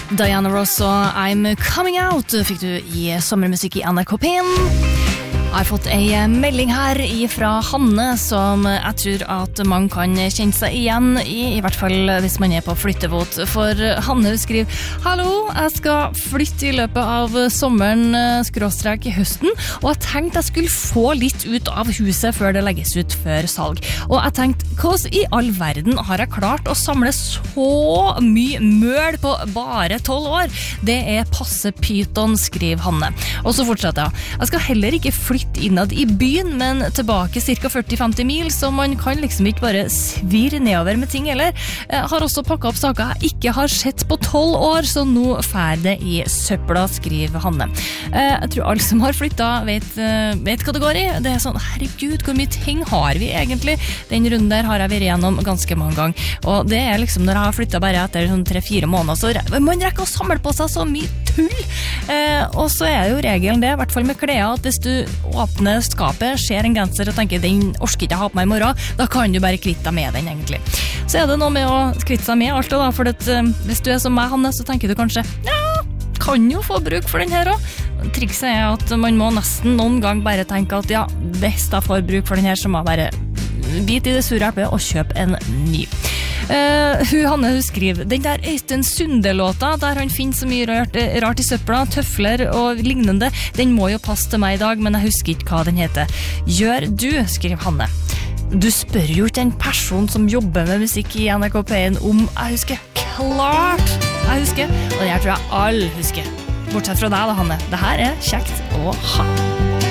Diana Ross og I'm Coming Out fikk du i sommermusikk i NRK P1. Jeg har fått en melding her fra Hanne som jeg tror at man kan kjenne seg igjen i hvert fall hvis man på flyttevåt. For Hanne skriver: Hallo, jeg skal flytte i løpet av sommeren / høsten, og jeg tenkte jeg skulle få litt ut av huset før det legges ut før salg. Og jeg tenkte, hvordan i all verden har jeg klart å samle så mye møl på bare 12 år? Det passe pyton, skriver Hanne. Og så fortsetter jeg. Jeg skal heller ikke flytte innad i byen, men tilbake cirka 40-50 mil, så man kan liksom ikke bare svirre nedover med ting, eller? Jeg har også pakket opp saker jeg ikke har sett på 12 år, så nå fær det i søpla, skriver Hanne. Jeg tror alle som har flyttet vet hva det går i. Det sånn, herregud, hvor mye ting har vi egentlig? Den runden der har jeg vært igjennom ganske mange ganger, og det liksom når jeg har flyttet bare etter sånn 3-4 måneder, så man rekker å samle på seg så mye tull. Og så jo regelen det, i hvert fall med klær, at hvis du åpner skapet, ser en genser og tenker, den orsker ikke jeg ha på meg i morgen, da kan du bare kvitte deg med den egentlig. Så det noe med å kvitte seg med alt da, for hvis du som meg, Hanne, så tenker du kanskje, ja, kan jo få bruk for den her også. Trikset at man må nesten noen gang bare tenke at ja, hvis jeg får bruk for den her, så må jeg bare bite i det sure eplet og kjøpe en ny. Hanne skriver, den der Øystein Sunde-låta der han finner så mye rart i søpla, tøfler og lignende, den må jo passe til meg i dag, men jeg husker ikke hva den heter. Gjør du, skriver Hanne. Du spør jo ikke en person som jobber med musikk i NRK P1 om jeg husker. Klart jeg husker, og det her tror jeg alle husker. Bortsett fra deg da, Hanne. Det her kjekt å ha.